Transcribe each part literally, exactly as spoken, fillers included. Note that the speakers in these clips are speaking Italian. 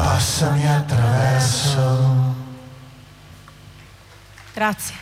passami attraverso. Grazie.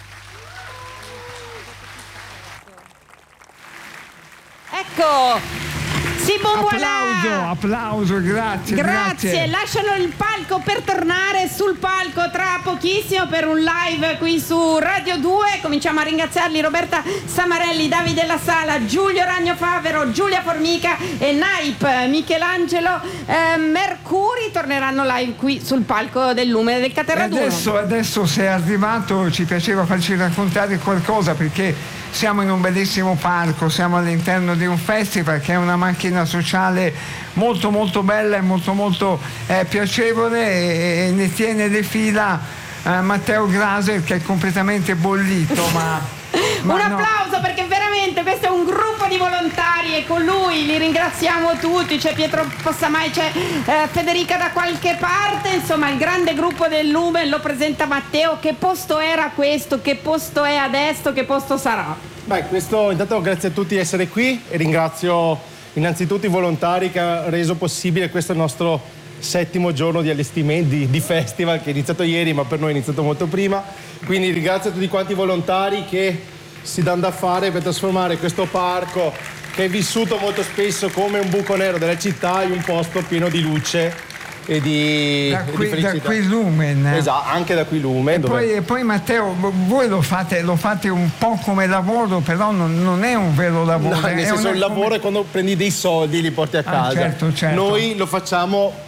Ecco, Simon Applauso, applauso, grazie, grazie, grazie. lasciano il palco per tornare sul palco tra pochissimo per un live qui su Radio due. Cominciamo a ringraziarli: Roberta Samarelli, Davide La Sala, Giulio Ragno Favero, Giulia Formica e Naip. Michelangelo eh, Mercuri torneranno live qui sul palco del Lume del Caterraduno. Adesso, adesso sei arrivato, ci piaceva farci raccontare qualcosa, perché siamo in un bellissimo parco, siamo all'interno di un festival che è una macchina sociale molto molto bella e molto molto eh, piacevole, e, e ne tiene le fila eh, Matteo Graser, che è completamente bollito, ma... Ma un no. applauso, perché veramente questo è un gruppo di volontari e con lui li ringraziamo tutti. C'è Pietro Possamai, c'è eh, Federica da qualche parte, insomma il grande gruppo del Lumen lo presenta Matteo. Che posto era questo? Che posto è adesso? Che posto sarà? Beh, questo intanto grazie a tutti di essere qui e ringrazio innanzitutto i volontari che hanno reso possibile questo nostro settimo giorno di allestimento, di, di festival, che è iniziato ieri ma per noi è iniziato molto prima. Quindi ringrazio tutti quanti i volontari che si danno da fare per trasformare questo parco, che è vissuto molto spesso come un buco nero della città, in un posto pieno di luce e di, da e qui, di felicità. da qui Lumen. Esatto, anche da qui Lumen. E, dove... poi, e poi Matteo, voi lo fate, lo fate un po' come lavoro, però non, non è un vero lavoro. No, nel è senso una, il lavoro come... è quando prendi dei soldi e li porti a casa. Ah, certo, certo. Noi lo facciamo